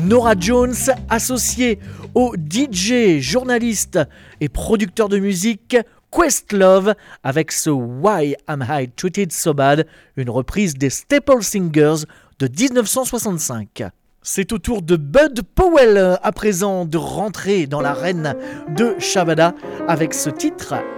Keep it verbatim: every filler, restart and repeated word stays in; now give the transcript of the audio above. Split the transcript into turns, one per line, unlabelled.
Nora Jones, associée au D J, journaliste et producteur de musique Questlove, avec ce Why Am I Treated So Bad, une reprise des Staple Singers de dix-neuf cent soixante-cinq. C'est au tour de Bud Powell à présent de rentrer dans l'arène de Shabada avec ce titre